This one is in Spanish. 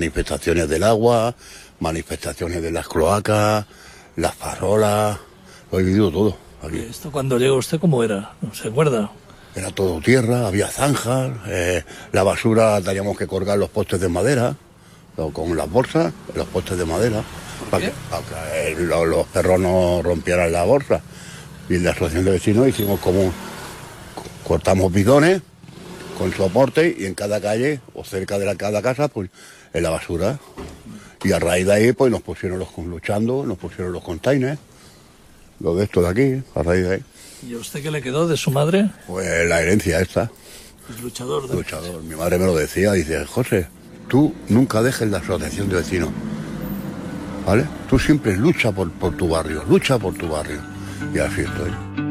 manifestaciones del agua, manifestaciones de las cloacas, las farolas, lo he vivido todo aquí. ¿Esto cuando llegó usted cómo era? ¿No se acuerda? Era todo tierra, había zanjas, la basura teníamos que colgar los postes de madera, o con las bolsas, los postes de madera, para que los perros no rompieran la bolsa. Y en la asociación de vecinos hicimos cortamos bidones con soporte y en cada calle o cerca de cada casa, pues en la basura. Y a raíz de ahí, pues nos pusieron nos pusieron los containers, lo de esto de aquí, a raíz de ahí. ¿Y a usted qué le quedó de su madre? Pues la herencia esta. Es luchador. Luchador. Mi madre me lo decía, dice, José, tú nunca dejes la asociación de vecinos, ¿vale? Tú siempre lucha por tu barrio, lucha por tu barrio. Y así estoy.